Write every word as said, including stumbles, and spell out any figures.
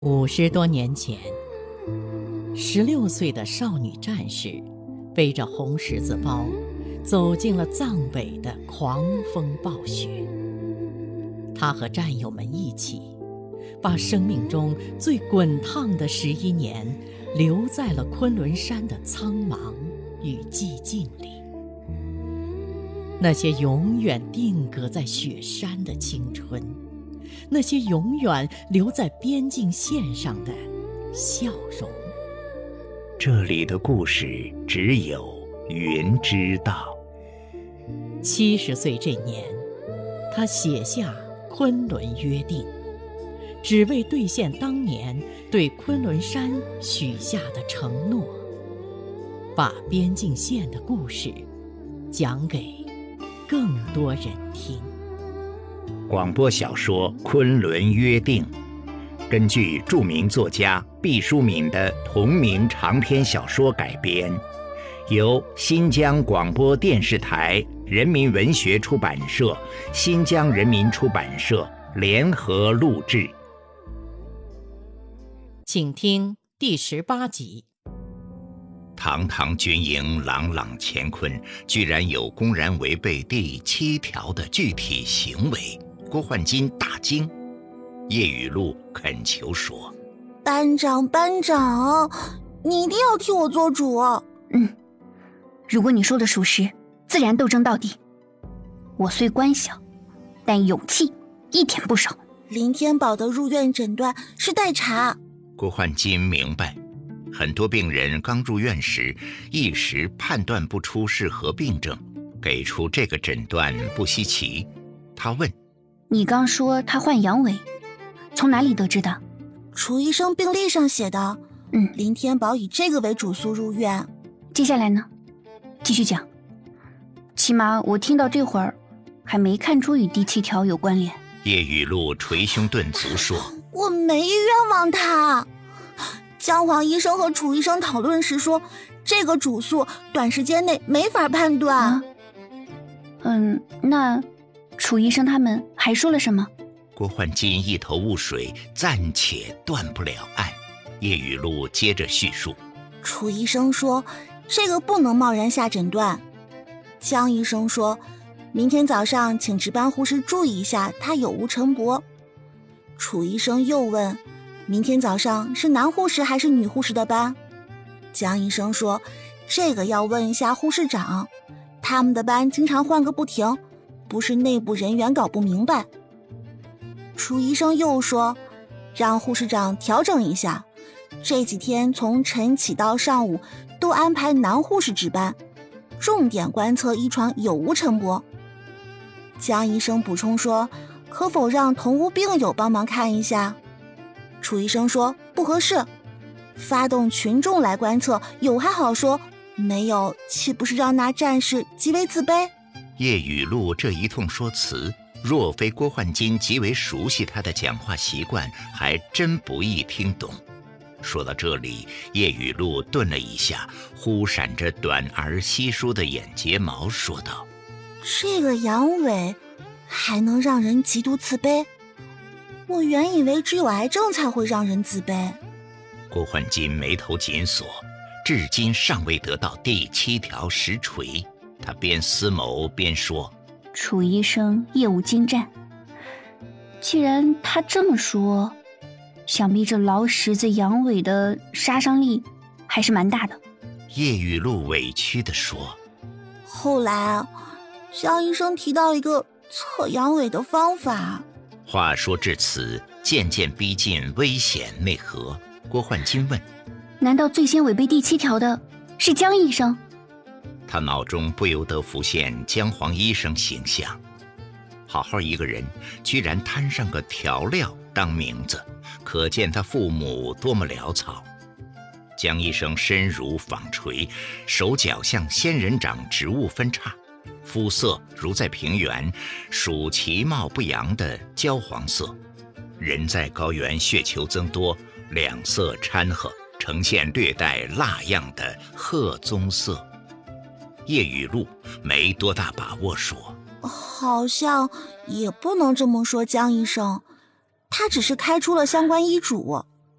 五十多年前，十六岁的少女战士背着红十字包，走进了藏北的狂风暴雪。她和战友们一起，把生命中最滚烫的十一年留在了昆仑山的苍茫与寂静里。那些永远定格在雪山的青春，那些永远留在边境线上的笑容。 这里的故事只有云知道。 七十岁这年，他写下《昆仑约定》，只为兑现当年对昆仑山许下的承诺，把边境线的故事讲给更多人听。 广播小说《昆仑约定》根据著名作家毕淑敏的同名长篇小说改编，由新疆广播电视台人民文学出版社、新疆人民出版社联合录制。 请听第十八集。 堂堂军营，朗朗乾坤，居然有公然违背第七条的具体行为。郭焕金大惊，叶雨露恳求说： 班长班长，你一定要替我做主。 嗯，如果你说的属实，自然斗争到底。我虽官小，但勇气一点不少。 林天宝的入院诊断是待查。 郭焕金明白，很多病人刚入院时一时判断不出是何病症，给出这个诊断不稀奇。他问： 你刚说他患阳痿，从哪里得知的？ 楚医生病历上写的。 嗯， 林天宝以这个为主诉入院。 接下来呢？继续讲。起码我听到这会儿还没看出与第七条有关联。 叶雨露捶胸顿足说： 我没冤枉他。姜黄医生和楚医生讨论时说，这个主诉短时间内没法判断。 啊、嗯，那楚医生他们还说了什么？ 郭焕金一头雾水，暂且断不了案。叶雨露接着叙述： 楚医生说这个不能贸然下诊断。姜医生说明天早上请值班护士注意一下他有无晨勃。楚医生又问明天早上是男护士还是女护士的班。姜医生说这个要问一下护士长，他们的班经常换个不停，不是内部人员搞不明白。楚医生又说让护士长调整一下，这几天从晨起到上午都安排男护士值班，重点观测一床有无晨勃。姜医生补充说可否让同屋病友帮忙看一下。楚医生说不合适，发动群众来观测有还好说，没有岂不是让那战士极为自卑？ 叶雨露这一通说辞，若非郭焕金极为熟悉他的讲话习惯，还真不易听懂。说到这里，叶雨露顿了一下，忽闪着短而稀疏的眼睫毛，说道： 这个阳痿还能让人极度自卑？我原以为只有癌症才会让人自卑。 郭焕金眉头紧锁，至今尚未得到第七条实锤。他边思谋边说： 楚医生业务精湛，既然他这么说，想必这劳什子阳痿的杀伤力还是蛮大的。 叶雨露委屈地说： 后来姜医生提到一个测阳痿的方法。 话说至此，渐渐逼近危险内核。郭焕金问： 难道最先违背第七条的是姜医生？ 他脑中不由得浮现姜黄医生形象，好好一个人居然摊上个调料当名字，可见他父母多么潦草。姜医生身如纺锤，手脚像仙人掌植物分叉，肤色如在平原属其貌不扬的焦黄色，人在高原血球增多，两色掺和，呈现略带蜡样的褐棕色。叶雨露没多大把握说： 好像也不能这么说，姜医生，他只是开出了相关医嘱。